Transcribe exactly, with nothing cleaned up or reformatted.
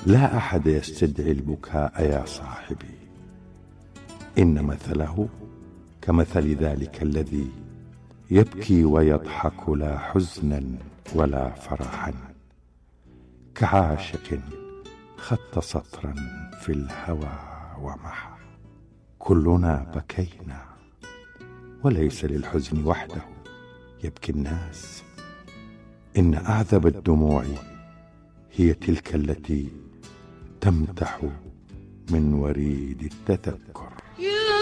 لا أحد يستدعي البكاء يا صاحبي، إن مثله كمثل ذلك الذي يبكي ويضحك لا حزنا ولا فرحا، كعاشق خط سطرا في الهوى ومحى. كلنا بكينا، وليس للحزن وحده يبكي الناس، إن أعذب الدموع هي تلك التي تمتح من وريد التذكر.